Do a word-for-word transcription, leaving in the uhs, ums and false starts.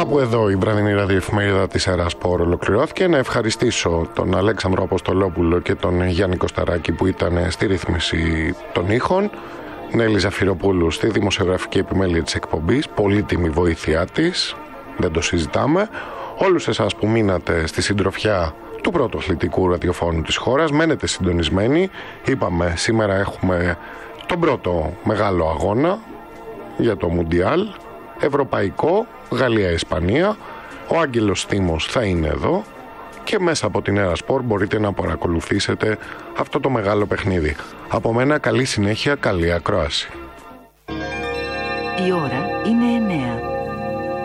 Κάπου εδώ η βραδινή ραδιοεφημερίδα της Ερασπορ ολοκληρώθηκε. Να ευχαριστήσω τον Αλέξανδρο Αποστολόπουλο και τον Γιάννη Κωσταράκη που ήταν στη ρύθμιση των ήχων. Νέλη Ζαφυροπούλου στη δημοσιογραφική επιμέλεια της εκπομπής, πολύτιμη βοήθειά της, δεν το συζητάμε. Όλους εσάς που μείνατε στη συντροφιά του πρώτου αθλητικού ραδιοφώνου της χώρας, μένετε συντονισμένοι. Είπαμε, σήμερα έχουμε τον πρώτο μεγάλο αγώνα για το Μουντιάλ, ευρωπαϊκό, Γαλλία-Ισπανία. Ο Άγγελος Στήμος θα είναι εδώ και μέσα από την Ερασπορ μπορείτε να παρακολουθήσετε αυτό το μεγάλο παιχνίδι. Από μένα καλή συνέχεια, καλή ακρόαση. Η ώρα είναι εννέα.